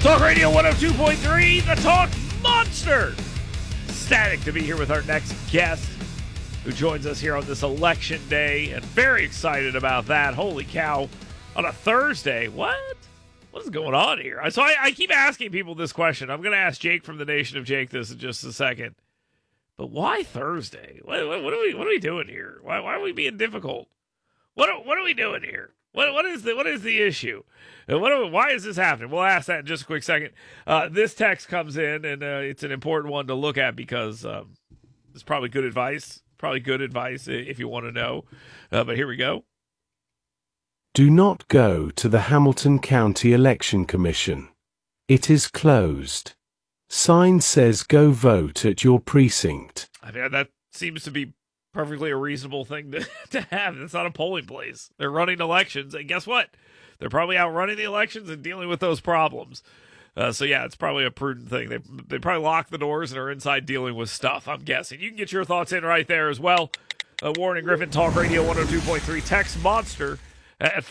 Talk Radio 102.3, the Talk Monster. Ecstatic to be here with our next guest who joins us here on this election day, and very excited about that. Holy cow. On a Thursday. What is going on here? So I keep asking people this question. I'm going to ask Jake from the Nation of Jake this in just a second. But why Thursday? What are we doing here? Why are we being difficult? What are we doing here? What is the issue? Why is this happening? We'll ask that in just a quick second. This text comes in, and it's an important one to look at because it's probably good advice. Probably good advice if you want to know. But here we go. Do not go to the Hamilton County Election Commission. It is closed. Sign says go vote at your precinct. I mean, that seems to be perfectly a reasonable thing to have. It's not a polling place. They're running elections, and guess what? They're probably out running the elections and dealing with those problems. So, yeah, it's probably a prudent thing. They probably lock the doors and are inside dealing with stuff, I'm guessing. You can get your thoughts in right there as well. Warren and Griffin, Talk Radio 102.3. Text Monster at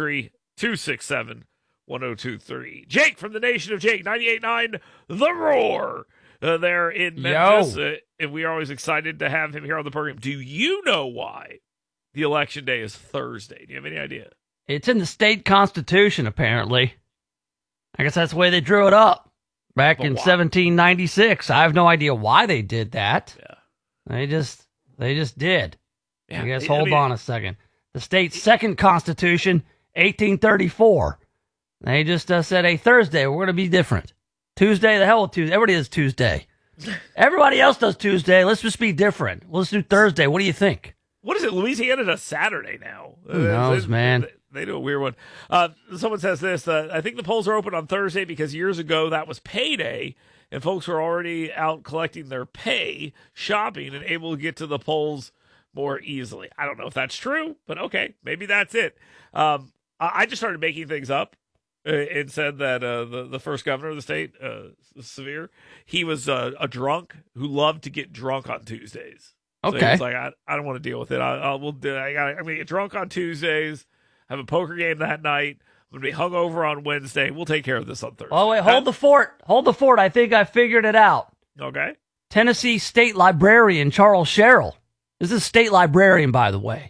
423-267-1023. Jake from the Nation of Jake, 98.9 The Roar, there in Memphis. And we are always excited to have him here on the program. Do you know why the election day is Thursday? Do you have any idea? It's in the state constitution, apparently. I guess that's the way they drew it up back in 1796. I have no idea why they did that. Yeah. They just did. Yeah. I guess, hold on a second. The state's second constitution, 1834. They just said, hey, Thursday, we're going to be different. Tuesday, the hell with Tuesday. Everybody does Tuesday. Everybody else does Tuesday. Let's just be different. Let's do Thursday. What do you think? What is it? Louisiana does Saturday now. Who knows, man? They do a weird one. Someone says this. I think the polls are open on Thursday because years ago that was payday, and folks were already out collecting their pay, shopping, and able to get to the polls more easily. I don't know if that's true, but okay, maybe that's it. I just started making things up and said that the first governor of the state, Sevier, he was a drunk who loved to get drunk on Tuesdays. Okay. So he's like, I don't want to deal with it. I'm going to get drunk on Tuesdays, have a poker game that night. I'm going to be hungover on Wednesday. We'll take care of this on Thursday. Oh, wait, hold the fort. Hold the fort. I think I figured it out. Okay. Tennessee State Librarian Charles Sherrill. This is a state librarian, by the way.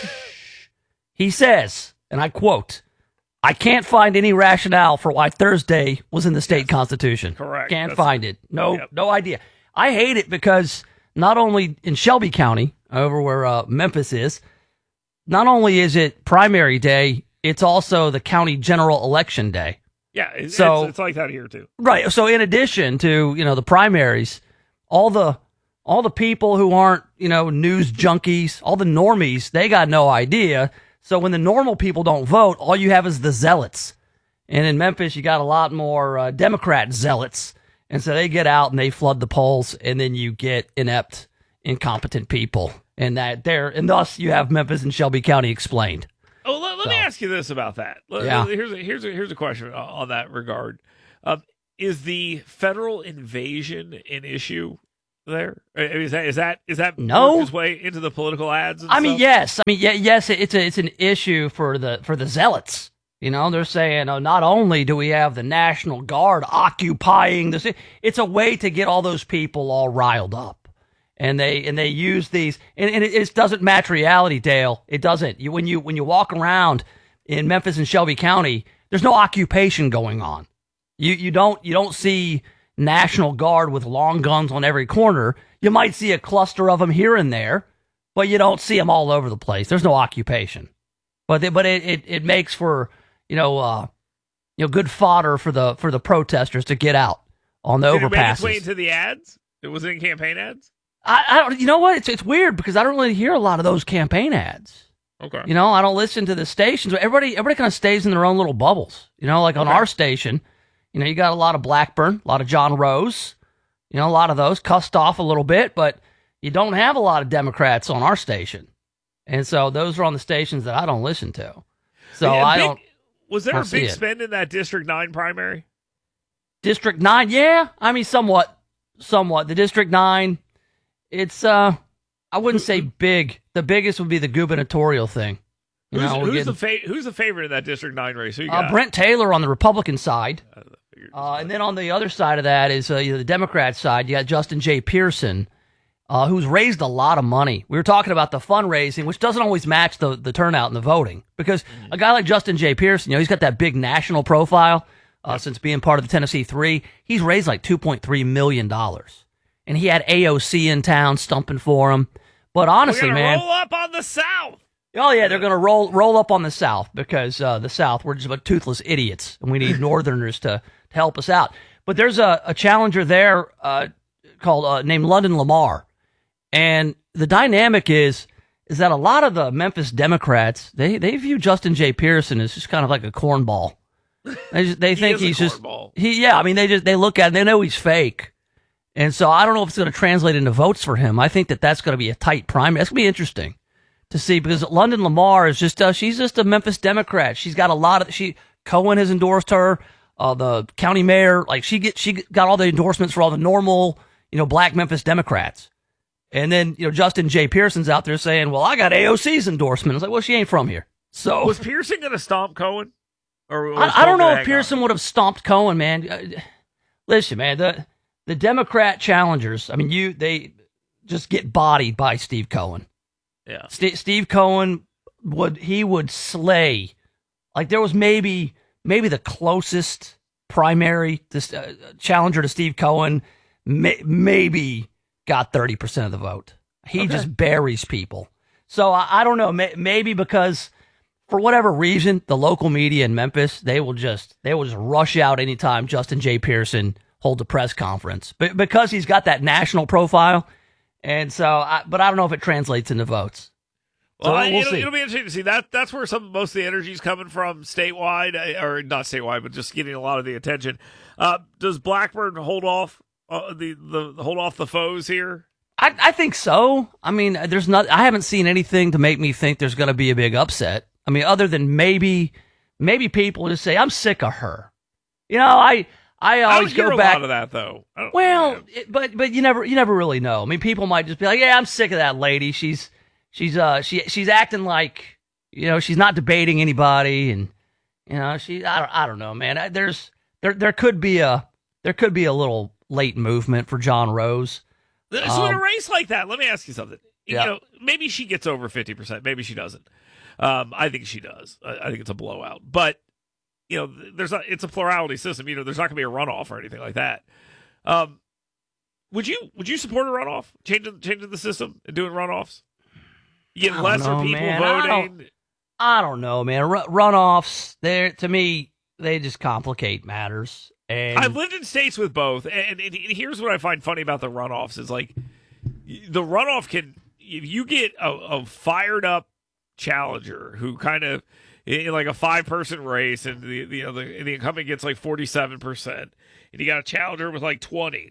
He says, and I quote, I can't find any rationale for why Thursday was in the state constitution. Correct. Can't find it. No idea. I hate it because not only in Shelby County, over where Memphis is, not only is it primary day, it's also the county general election day. Yeah, it's like that here too. Right. So in addition to, the primaries, all the people who aren't, news junkies, all the normies, they got no idea. So when the normal people don't vote, all you have is the zealots. And in Memphis, you got a lot more Democrat zealots. And so they get out and they flood the polls, and then you get inept, incompetent people. And thus you have Memphis and Shelby County explained. Oh, let me ask you this about that. Yeah. Here's a question on that regard. Is the federal invasion an issue there? Is that no worked its way into the political ads? Yes. Yes. It's an issue for the zealots. They're saying, not only do we have the National Guard occupying the city, it's a way to get all those people all riled up. And they use these, and it doesn't match reality, Dale. It doesn't. When you walk around in Memphis and Shelby County, there's no occupation going on. You don't see National Guard with long guns on every corner. You might see a cluster of them here and there, but you don't see them all over the place. There's no occupation. But it makes for good fodder for the protesters to get out on the overpasses. Did it make its way into the ads? It was in campaign ads. I don't. You know what? It's weird because I don't really hear a lot of those campaign ads. Okay. I don't listen to the stations. Everybody kind of stays in their own little bubbles. Like on our station, you got a lot of Blackburn, a lot of John Rose, a lot of those cussed off a little bit, but you don't have a lot of Democrats on our station, and so those are on the stations that I don't listen to. So I don't. Was there a big spend in that District 9 primary? District 9, yeah. Somewhat. The District 9. It's I wouldn't say big. The biggest would be the gubernatorial thing. Who's the favorite in that District 9 race? Who you got? Brent Taylor on the Republican side. And then on the other side of that is the Democrat side. You got Justin J. Pearson, who's raised a lot of money. We were talking about the fundraising, which doesn't always match the turnout in the voting, because a guy like Justin J. Pearson, he's got that big national profile since being part of the Tennessee Three. He's raised like $2.3 million. And he had AOC in town stumping for him. But honestly, man, roll up on the South. Oh yeah, they're gonna roll up on the South because the South, we're just about toothless idiots, and we need Northerners to help us out. But there's a challenger there called named London Lamar, and the dynamic is that a lot of the Memphis Democrats they view Justin J. Pearson as just kind of like a cornball. They think he's just they look at him, they know he's fake. And so I don't know if it's going to translate into votes for him. I think that's going to be a tight primary. That's going to be interesting to see, because London Lamar is just she's just a Memphis Democrat. She's got a lot of Cohen has endorsed her, the county mayor, like she got all the endorsements for all the normal, black Memphis Democrats. And then, Justin J. Pearson's out there saying, "Well, I got AOC's endorsement." It's like, well, she ain't from here. So was Pearson going to stomp Cohen? Or I don't know if Pearson would have stomped Cohen, man. Listen, man, the Democrat challengers, I mean, they just get bodied by Steve Cohen. Yeah. Steve Cohen would slay. Like, there was maybe the closest primary challenger to Steve Cohen maybe got 30% of the vote. He just buries people. So I don't know, maybe because for whatever reason, the local media in Memphis, they will just rush out anytime Justin J. Pearson holds a press conference, because he's got that national profile. And so, but I don't know if it translates into votes. So we'll see. It'll be interesting to see. That's where most of the energy is coming from statewide, or not statewide, but just getting a lot of the attention. Does Blackburn hold off the foes here? I think so. I mean, I haven't seen anything to make me think there's going to be a big upset. I mean, other than maybe people just say, "I'm sick of her." I always go back. A lot of that, though. But you never really know. I mean, people might just be like, "Yeah, I'm sick of that lady. She's acting like, she's not debating anybody, and I don't know, man. There could be a little late movement for John Rose." So in a race like that, let me ask you something. Yeah. Maybe she gets over 50%. Maybe she doesn't. I think she does. I think it's a blowout, but. It's a plurality system. There's not going to be a runoff or anything like that. Would you support a runoff? Changing the system and doing runoffs? You get lesser people voting. I don't know, man. Runoffs, to me, they just complicate matters. And I've lived in states with both, and here's what I find funny about the runoffs is like the runoff can, if you get a fired up challenger who kind of in like a 5-person race, and the incumbent gets like 47%, and you got a challenger with like 20.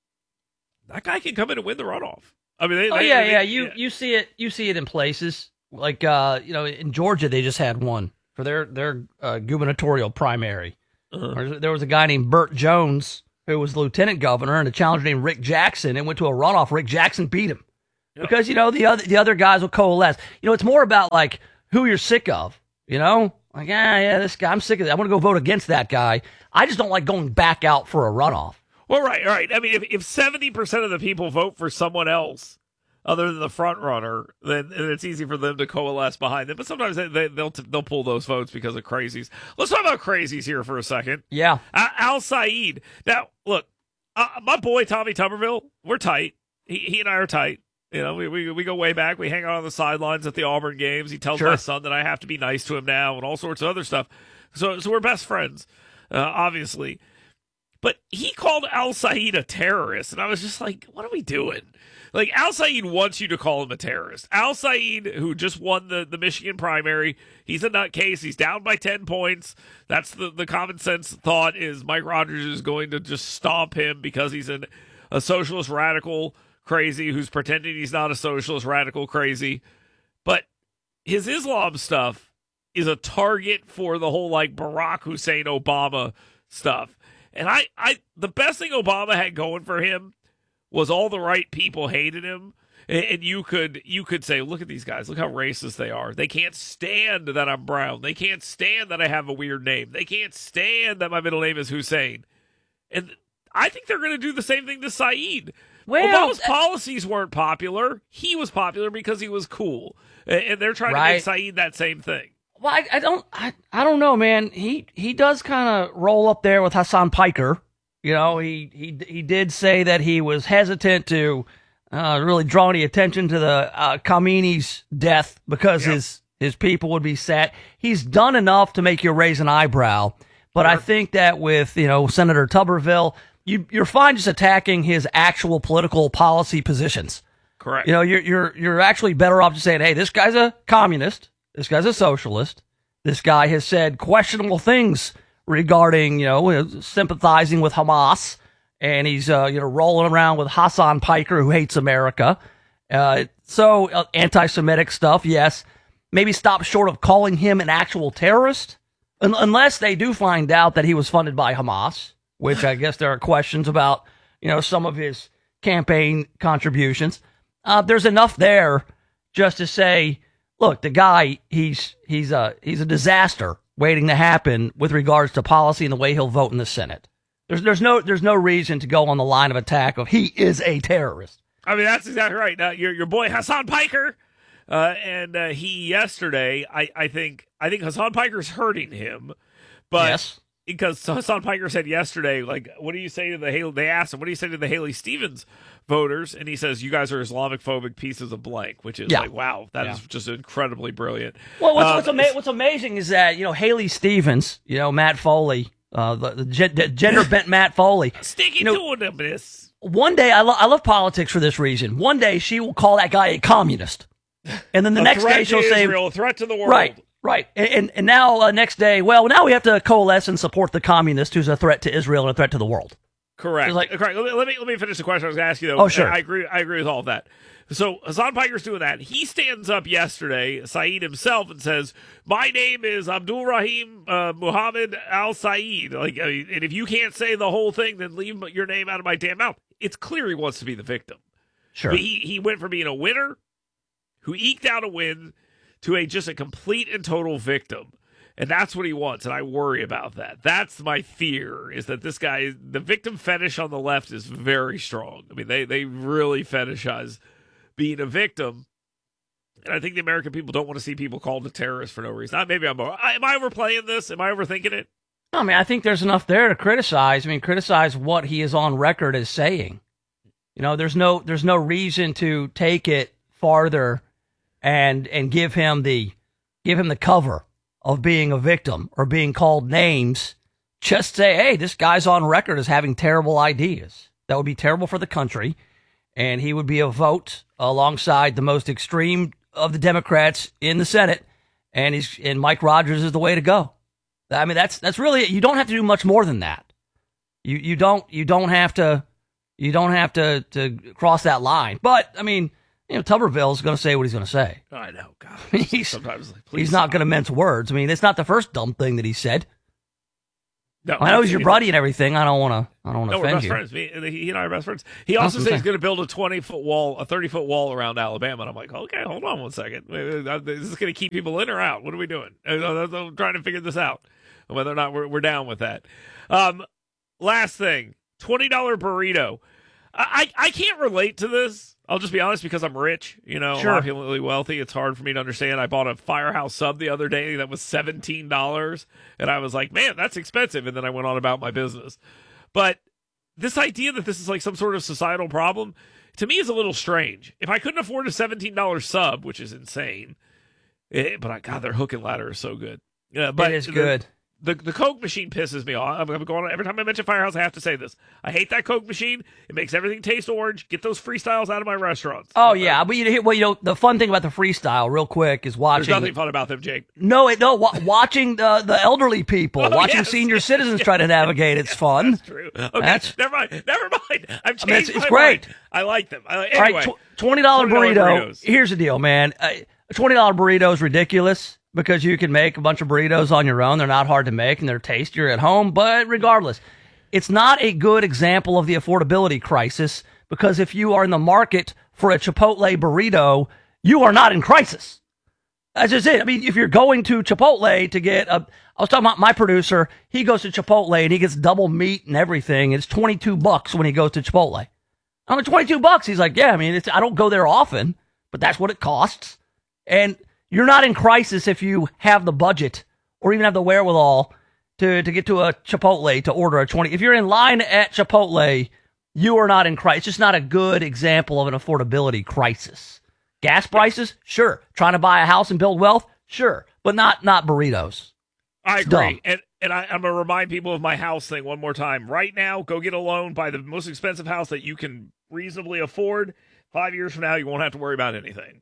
That guy can come in and win the runoff. I mean, you see it in places like in Georgia they just had one for their gubernatorial primary. There was a guy named Burt Jones who was the lieutenant governor, and a challenger named Rick Jackson, and went to a runoff. Rick Jackson beat him because the other guys will coalesce. It's more about like who you're sick of. Like, this guy, I'm sick of that. I want to go vote against that guy. I just don't like going back out for a runoff. Well, right. I mean, if 70% of the people vote for someone else other than the front runner, then it's easy for them to coalesce behind them. But sometimes they'll pull those votes because of crazies. Let's talk about crazies here for a second. Yeah. Al Saeed. Now, look, my boy Tommy Tuberville, we're tight. He and I are tight. We go way back. We hang out on the sidelines at the Auburn games. He tells my son that I have to be nice to him now and all sorts of other stuff. So we're best friends, obviously. But he called Al Saeed a terrorist, and I was just like, what are we doing? Like, Al Saeed wants you to call him a terrorist. Al Saeed, who just won the Michigan primary, he's a nutcase. He's down by 10 points. That's the common sense thought is Mike Rogers is going to just stomp him because he's a socialist radical crazy who's pretending he's not a socialist radical crazy. But his Islam stuff is a target for the whole like Barack Hussein Obama stuff. And the best thing Obama had going for him was all the right people hated him. And you could say, look at these guys, look how racist they are. They can't stand that I'm brown. They can't stand that I have a weird name. They can't stand that my middle name is Hussein. And I think they're going to do the same thing to Saeed. Well, Obama's policies weren't popular. He was popular because he was cool. And they're trying to make Saeed that same thing. Well, I don't know, man. He does kind of roll up there with Hassan Piker. You know, he did say that he was hesitant to really draw any attention to the Khamenei's death because his people would be sad. He's done enough to make you raise an eyebrow. But I think that with, Senator Tuberville, you're fine just attacking his actual political policy positions. Correct. You're actually better off just saying, hey, this guy's a communist. This guy's a socialist. This guy has said questionable things regarding, sympathizing with Hamas. And he's, rolling around with Hassan Piker, who hates America. So anti-Semitic stuff, yes. Maybe stop short of calling him an actual terrorist. Unless they do find out that he was funded by Hamas, which I guess there are questions about, some of his campaign contributions. There's enough there just to say, look, the guy, he's a disaster waiting to happen with regards to policy and the way he'll vote in the Senate. There's no reason to go on the line of attack of he is a terrorist. I mean, that's exactly right. Now, your boy Hassan Piker, and he yesterday, I think Hassan Piker's hurting him, but yes. Because Hassan Piker said yesterday, like, what do you say to they asked him, what do you say to the Haley Stevens voters? And he says, you guys are Islamophobic pieces of blank, which is like, wow, that is just incredibly brilliant. Well, what's amazing is that, Haley Stevens, Matt Foley, the gender bent Matt Foley. Sticking to this. One day, I love politics for this reason. One day she will call that guy a communist. And then the next day she'll say, a threat to the world. Right. And now next day, now we have to coalesce and support the communist who's a threat to Israel and a threat to the world. Correct. Correct. Let me finish the question I was going to ask you, though. Oh, sure. I agree with all of that. So Hassan Piker's doing that. He stands up yesterday, Saeed himself, and says, my name is Abdul Rahim Muhammad Al Saeed. And if you can't say the whole thing, then leave your name out of my damn mouth. It's clear he wants to be the victim. Sure. He went from being a winner who eked out a win to just a complete and total victim. And that's what he wants, and I worry about that. That's my fear, is that this guy, the victim fetish on the left is very strong. I mean, they really fetishize being a victim. And I think the American people don't want to see people called a terrorist for no reason. Maybe am I overplaying this? Am I overthinking it? I mean, I think there's enough there to criticize. I mean, criticize what he is on record as saying. There's no reason to take it farther and give him the cover of being a victim or being called names. Just say, hey, this guy's on record as having terrible ideas. That would be terrible for the country, and he would be a vote alongside the most extreme of the Democrats in the Senate, and Mike Rogers is the way to go. I mean, that's really it. You don't have to do much more than that. You don't have to cross that line. But I mean, Tuberville's going to say what he's going to say. I know, God. He's not going to mince words. I mean, it's not the first dumb thing that he said. No, I know he's your buddy and everything. I don't want to offend we're best you. Friends. He and I are best friends. He also said he's going to build a 20-foot wall, a 30-foot wall around Alabama. And I'm like, okay, hold on one second. Is this going to keep people in or out? What are we doing? I'm trying to figure this out. Whether or not we're down with that. Last thing, $20 burrito. I can't relate to this. I'll just be honest, because I'm rich, Sure. I'm opulently wealthy. It's hard for me to understand. I bought a Firehouse sub the other day that was $17, and I was like, man, that's expensive. And then I went on about my business. But this idea that this is like some sort of societal problem, to me, is a little strange. If I couldn't afford a $17 sub, which is insane, but God, their hook and ladder is so good. But it is good. The Coke machine pisses me off. I'm going on, every time I mention Firehouse, I have to say this. I hate that Coke machine. It makes everything taste orange. Get those freestyles out of my restaurants. Oh, yeah. But the fun thing about the freestyle, real quick, is watching. There's nothing fun about them, Jake. No, watching the elderly people, watching senior citizens try to navigate. It's fun. That's true. Okay, never mind. I've changed it's great. Mind. I like them. Anyway, all right, $20 burrito. Here's the deal, man. $20 burrito is ridiculous, because you can make a bunch of burritos on your own. They're not hard to make, and they're tastier at home. But regardless, it's not a good example of the affordability crisis, because if you are in the market for a Chipotle burrito, you are not in crisis. That's just it. I mean, if you're going to Chipotle to get I was talking about my producer. He goes to Chipotle and he gets double meat and everything. It's $22 when he goes to Chipotle. I'm like, $22. He's like, yeah, I mean, I don't go there often, but that's what it costs. And you're not in crisis if you have the budget or even have the wherewithal to get to a Chipotle to order a 20. If you're in line at Chipotle, you are not in crisis. It's just not a good example of an affordability crisis. Gas prices? Sure. Trying to buy a house and build wealth? Sure. But not burritos. I agree. And I'm going to remind people of my house thing one more time. Right now, go get a loan, buy the most expensive house that you can reasonably afford. 5 years from now, you won't have to worry about anything.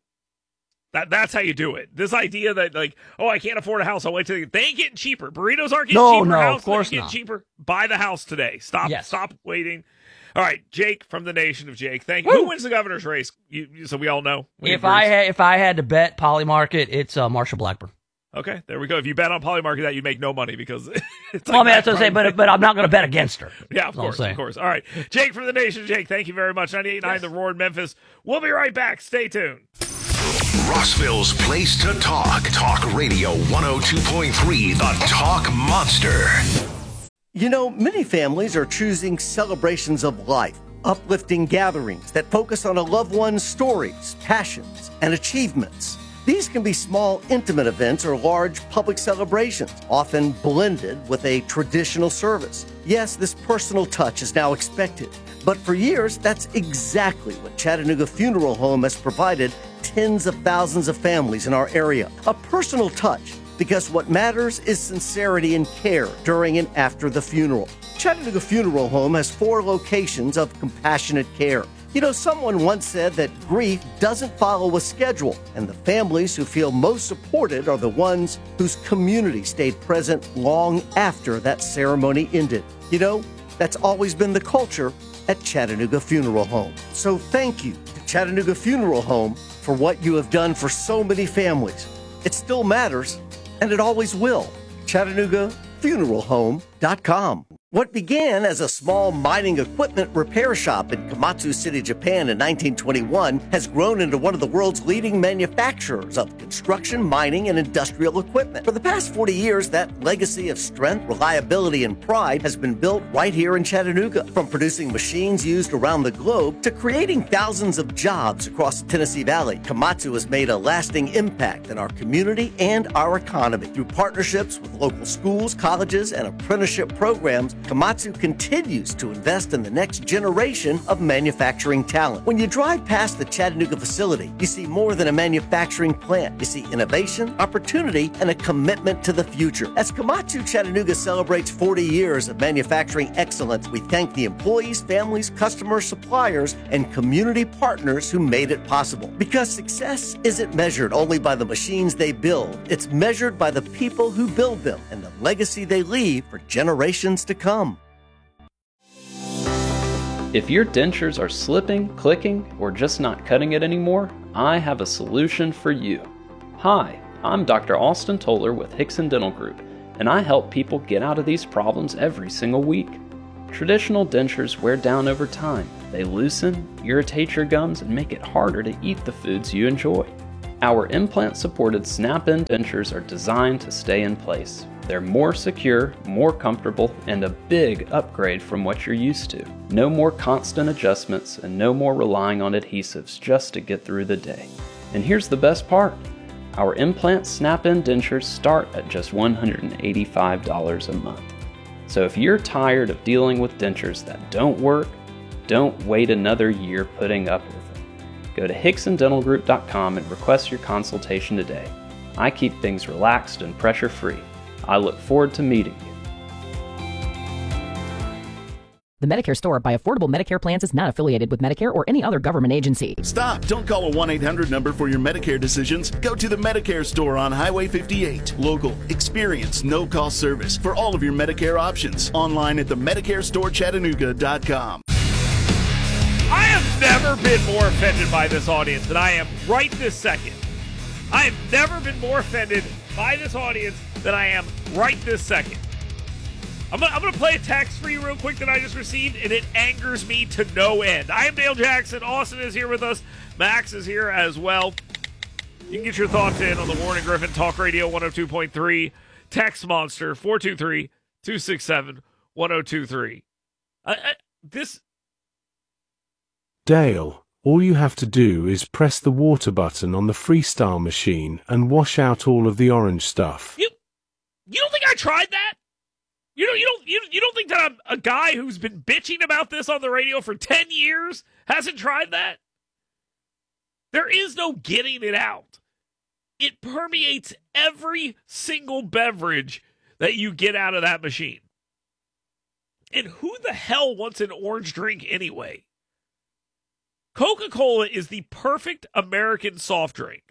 That's how you do it. This idea that, like, oh, I can't afford a house, I'll wait till they ain't getting cheaper. Burritos aren't getting cheaper. No, house of course getting not. cheaper. Buy the house today. Stop waiting. All right, Jake from the Nation of Jake. Thank you. Woo! Who wins the governor's race? So we all know. If I had to bet Polymarket, it's Marsha Blackburn. Okay, there we go. If you bet on Polymarket, that you'd make no money because it's Well, I mean, that's what I'm saying, but I'm not going to bet against her. Yeah, of course. All right, Jake from the Nation. Jake, thank you very much. 98.9 The Roar in Memphis. We'll be right back. Stay tuned. Rossville's place to talk. Talk Radio 102.3, The Talk Monster. You know, many families are choosing celebrations of life, uplifting gatherings that focus on a loved one's stories, passions, and achievements. These can be small, intimate events or large public celebrations, often blended with a traditional service. Yes, this personal touch is now expected, but for years, that's exactly what Chattanooga Funeral Home has provided tens of thousands of families in our area. A personal touch, because what matters is sincerity and care during and after the funeral. Chattanooga Funeral Home has 4 locations of compassionate care. You know, someone once said that grief doesn't follow a schedule, and the families who feel most supported are the ones whose community stayed present long after that ceremony ended. You know, that's always been the culture at Chattanooga Funeral Home. So thank you to Chattanooga Funeral Home for what you have done for so many families. It still matters, and it always will. ChattanoogaFuneralHome.com. What began as a small mining equipment repair shop in Komatsu City, Japan in 1921 has grown into one of the world's leading manufacturers of construction, mining, and industrial equipment. For the past 40 years, that legacy of strength, reliability, and pride has been built right here in Chattanooga. From producing machines used around the globe to creating thousands of jobs across the Tennessee Valley, Komatsu has made a lasting impact in our community and our economy. Through partnerships with local schools, colleges, and apprenticeship programs, Komatsu continues to invest in the next generation of manufacturing talent. When you drive past the Chattanooga facility, you see more than a manufacturing plant. You see innovation, opportunity, and a commitment to the future. As Komatsu Chattanooga celebrates 40 years of manufacturing excellence, we thank the employees, families, customers, suppliers, and community partners who made it possible. Because success isn't measured only by the machines they build, it's measured by the people who build them and the legacy they leave for generations to come. If your dentures are slipping, clicking, or just not cutting it anymore, I have a solution for you. Hi, I'm Dr. Austin Toller with Hickson Dental Group, and I help people get out of these problems every single week. Traditional dentures wear down over time. They loosen, irritate your gums, and make it harder to eat the foods you enjoy. Our implant-supported snap-in dentures are designed to stay in place. They're more secure, more comfortable, and a big upgrade from what you're used to. No more constant adjustments and no more relying on adhesives just to get through the day. And here's the best part. Our implant snap-in dentures start at just $185 a month. So if you're tired of dealing with dentures that don't work, don't wait another year putting up with them. Go to HicksonDentalGroup.com and request your consultation today. I keep things relaxed and pressure-free. I look forward to meeting you. The Medicare Store by Affordable Medicare Plans is not affiliated with Medicare or any other government agency. Stop! Don't call a 1-800 number for your Medicare decisions. Go to the Medicare Store on Highway 58. Local, experienced, no-cost service for all of your Medicare options. Online at the MedicareStoreChattanooga.com. I have never been more offended by this audience than I am right this second. I have never been more offended by this audience than I am right this second. I'm going to play a text for you real quick that I just received, and it angers me to no end. I am Dale Jackson. Austin is here with us. Max is here as well. You can get your thoughts in on the Warren and Griffin Talk Radio 102.3 text monster 423-267-1023. Dale, all you have to do is press the water button on the Freestyle machine and wash out all of the orange stuff. You don't think I tried that? You don't think that I'm a guy who's been bitching about this on the radio for 10 years hasn't tried that? There is no getting it out. It permeates every single beverage that you get out of that machine. And who the hell wants an orange drink anyway? Coca-Cola is the perfect American soft drink.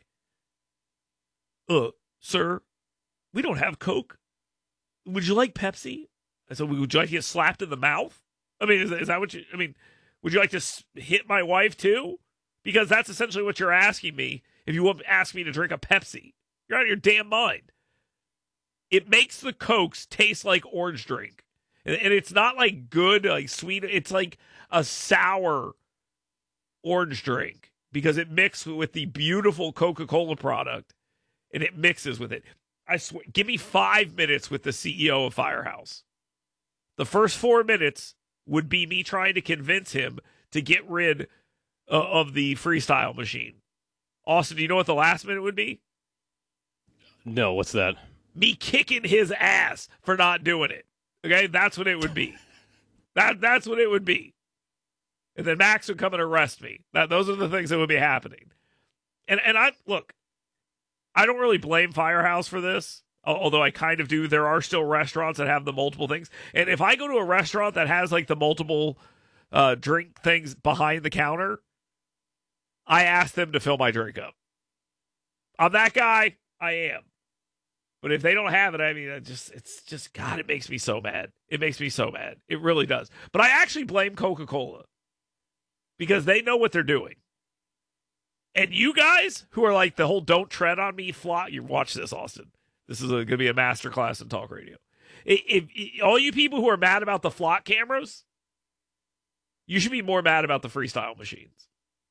Sir, we don't have Coke. Would you like Pepsi? And so would you like to get slapped in the mouth? I mean, is that what you, I mean, would you like to hit my wife too? Because that's essentially what you're asking me if you won't ask me to drink a Pepsi. You're out of your damn mind. It makes the Cokes taste like orange drink. And it's not like good, like sweet. It's like a sour orange drink because it mixes with the beautiful Coca-Cola product and it mixes with it. I swear, give me 5 minutes with the CEO of Firehouse. The first 4 minutes would be me trying to convince him to get rid of the Freestyle machine. Austin, do you know what the last minute would be? No, what's that? Me kicking his ass for not doing it. Okay, that's what it would be. That's what it would be. And then Max would come and arrest me. Those are the things that would be happening. And I look, I don't really blame Firehouse for this, although I kind of do. There are still restaurants that have the multiple things. And if I go to a restaurant that has like the multiple drink things behind the counter, I ask them to fill my drink up. I'm that guy. I am. But if they don't have it, I mean, it's just, God, it makes me so mad. It makes me so mad. It really does. But I actually blame Coca-Cola because they know what they're doing. And you guys who are like the whole don't tread on me flop, you watch this, Austin. This is going to be a masterclass in talk radio. If all you people who are mad about the flock cameras, you should be more mad about the Freestyle machines.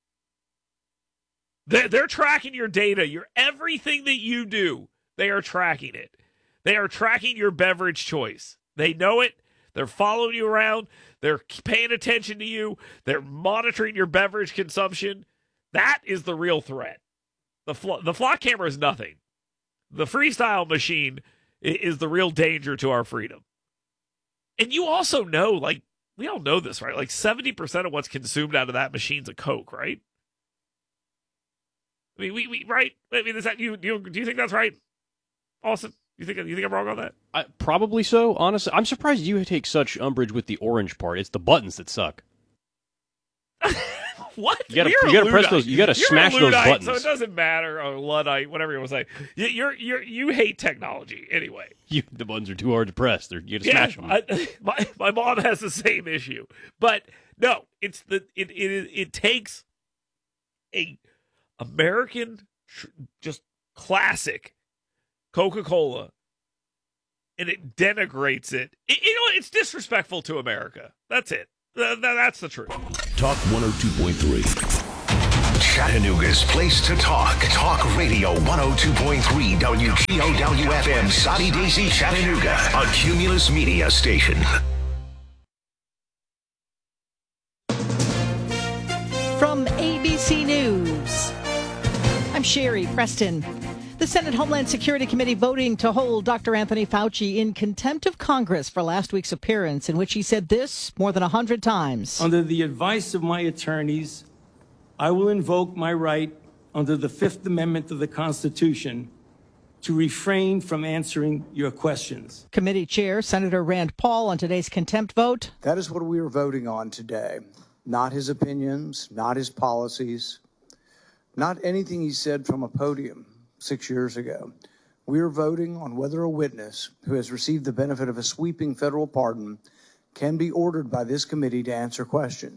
They're tracking your data, your everything that you do. They are tracking it. They are tracking your beverage choice. They know it. They're following you around. They're paying attention to you. They're monitoring your beverage consumption. That is the real threat. The flock camera is nothing. The Freestyle machine is the real danger to our freedom. And you also know, like, we all know this, right? Like 70% of what's consumed out of that machine's a Coke, right? I mean, we right? I mean, is that do you think that's right, Austin? You think I'm wrong on that? Probably so. Honestly, I'm surprised you take such umbrage with the orange part. It's the buttons that suck. What? You gotta press those. You gotta smash those buttons. So it doesn't matter, or Luddite, whatever you want to say. You hate technology anyway. The buttons are too hard to press. You gotta smash them. My mom has the same issue, but no, it takes a American just classic Coca-Cola and it denigrates it. It's disrespectful to America. That's it. That's the truth. Talk 102.3. Chattanooga's place to talk. Talk Radio 102.3 WGOW-FM, Soddy Daisy, Chattanooga, a Cumulus Media station. From ABC News, I'm Sherry Preston. The Senate Homeland Security Committee voting to hold Dr. Anthony Fauci in contempt of Congress for last week's appearance in which he said this more than 100 times. Under the advice of my attorneys, I will invoke my right under the Fifth Amendment of the Constitution to refrain from answering your questions. Committee Chair Senator Rand Paul on today's contempt vote. That is what we are voting on today. Not his opinions, not his policies, not anything he said from a podium 6 years ago. We are voting on whether a witness who has received the benefit of a sweeping federal pardon can be ordered by this committee to answer questions.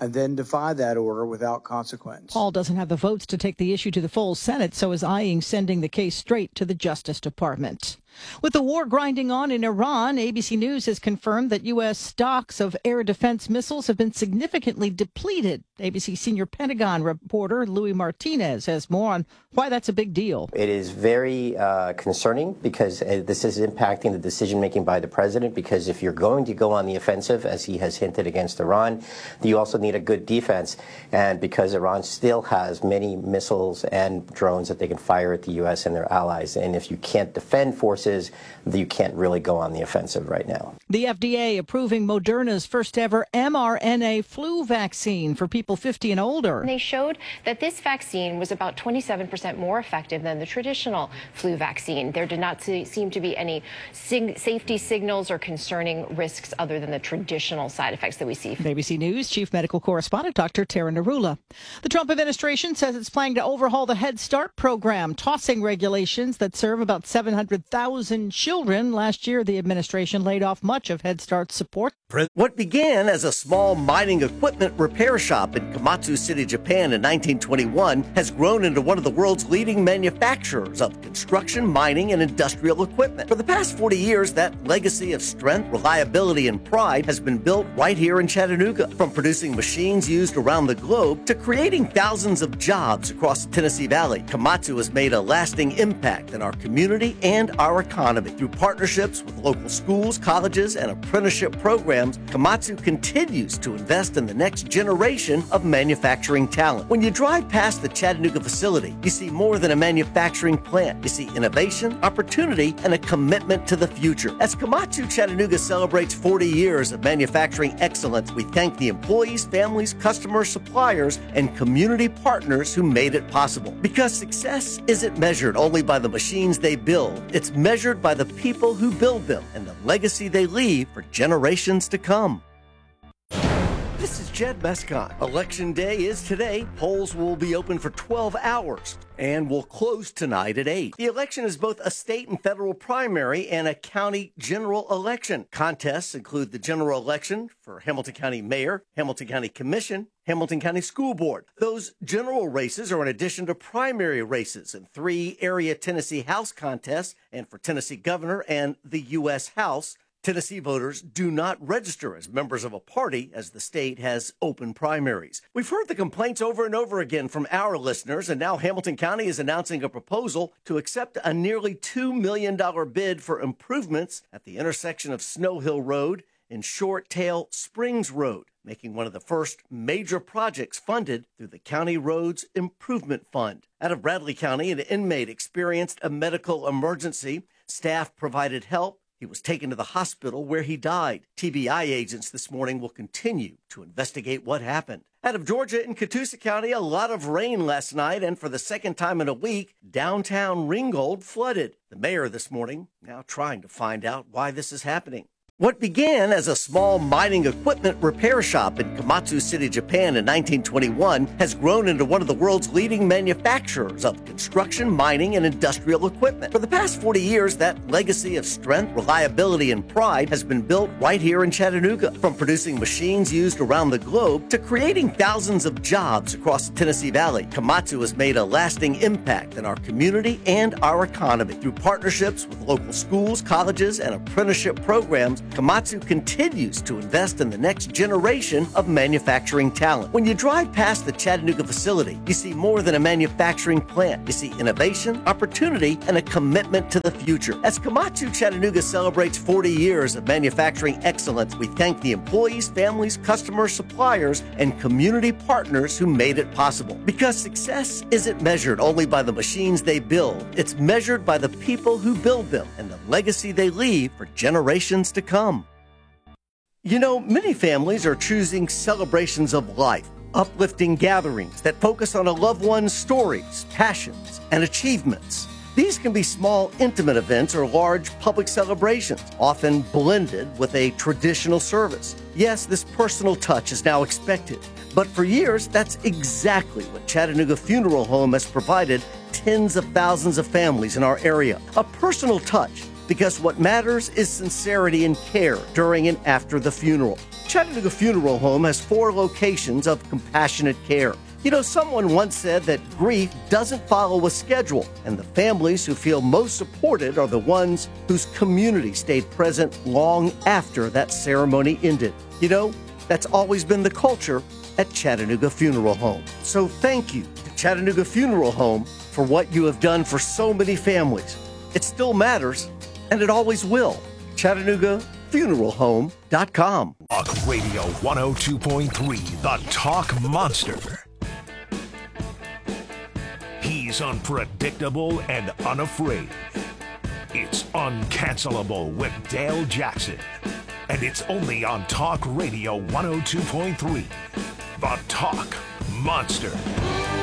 and then defy that order without consequence. Paul doesn't have the votes to take the issue to the full Senate, so is eyeing sending the case straight to the Justice Department. With the war grinding on in Iran, ABC News has confirmed that U.S. stocks of air defense missiles have been significantly depleted. ABC senior Pentagon reporter Louis Martinez has more on why that's a big deal. It is very concerning because this is impacting the decision-making by the president, because if you're going to go on the offensive, as he has hinted against Iran, you also need a good defense. And because Iran still has many missiles and drones that they can fire at the U.S. and their allies, and if you can't defend forces, you can't really go on the offensive right now. The FDA approving Moderna's first ever mRNA flu vaccine for people 50 and older. They showed that this vaccine was about 27% more effective than the traditional flu vaccine. There did not seem to be any safety signals or concerning risks other than the traditional side effects that we see. ABC News Chief Medical Correspondent Dr. Tara Narula. The Trump administration says it's planning to overhaul the Head Start program, tossing regulations that serve about 700,000 children. Last year, the administration laid off much of Head Start's support. What began as a small mining equipment repair shop in Komatsu City, Japan in 1921 has grown into one of the world's leading manufacturers of construction, mining, and industrial equipment. For the past 40 years, that legacy of strength, reliability, and pride has been built right here in Chattanooga. From producing machines used around the globe to creating thousands of jobs across the Tennessee Valley, Komatsu has made a lasting impact in our community and our economy. Through partnerships with local schools, colleges, and apprenticeship programs, Komatsu continues to invest in the next generation of manufacturing talent. When you drive past the Chattanooga facility, you see more than a manufacturing plant. You see innovation, opportunity, and a commitment to the future. As Komatsu Chattanooga celebrates 40 years of manufacturing excellence, we thank the employees, families, customers, suppliers, and community partners who made it possible. Because success isn't measured only by the machines they build, it's measured by the people who build them and the legacy they leave for generations to come. This is Jed Mescon. Election day is today. Polls will be open for 12 hours and will close tonight at 8. The election is both a state and federal primary and a county general election. Contests include the general election for Hamilton County Mayor, Hamilton County Commission, Hamilton County School Board. Those general races are in addition to primary races in 3 area Tennessee House contests and for Tennessee Governor and the U.S. House. Tennessee voters do not register as members of a party as the state has open primaries. We've heard the complaints over and over again from our listeners, and now Hamilton County is announcing a proposal to accept a nearly $2 million bid for improvements at the intersection of Snow Hill Road and Short Tail Springs Road, making one of the first major projects funded through the County Roads Improvement Fund. Out of Bradley County, an inmate experienced a medical emergency. Staff provided help. He was taken to the hospital where he died. TBI agents this morning will continue to investigate what happened. Out of Georgia in Catoosa County, a lot of rain last night, and for the second time in a week, downtown Ringgold flooded. The mayor this morning now trying to find out why this is happening. What began as a small mining equipment repair shop in Komatsu City, Japan in 1921 has grown into one of the world's leading manufacturers of construction, mining, and industrial equipment. For the past 40 years, that legacy of strength, reliability, and pride has been built right here in Chattanooga. From producing machines used around the globe to creating thousands of jobs across the Tennessee Valley, Komatsu has made a lasting impact in our community and our economy. Through partnerships with local schools, colleges, and apprenticeship programs, Komatsu continues to invest in the next generation of manufacturing talent. When you drive past the Chattanooga facility, you see more than a manufacturing plant. You see innovation, opportunity, and a commitment to the future. As Komatsu Chattanooga celebrates 40 years of manufacturing excellence, we thank the employees, families, customers, suppliers, and community partners who made it possible. Because success isn't measured only by the machines they build, it's measured by the people who build them and the legacy they leave for generations to come. You know, many families are choosing celebrations of life, uplifting gatherings that focus on a loved one's stories, passions, and achievements. These can be small, intimate events or large public celebrations, often blended with a traditional service. Yes, this personal touch is now expected, but for years, that's exactly what Chattanooga Funeral Home has provided tens of thousands of families in our area. A personal touch, because what matters is sincerity and care during and after the funeral. Chattanooga Funeral Home has 4 locations of compassionate care. You know, someone once said that grief doesn't follow a schedule, and the families who feel most supported are the ones whose community stayed present long after that ceremony ended. You know, that's always been the culture at Chattanooga Funeral Home. So thank you to Chattanooga Funeral Home for what you have done for so many families. It still matters, and it always will. ChattanoogaFuneralHome.com. Talk Radio 102.3, the Talk Monster. He's unpredictable and unafraid. It's Uncancelable with Dale Jackson. And it's only on Talk Radio 102.3, the Talk Monster.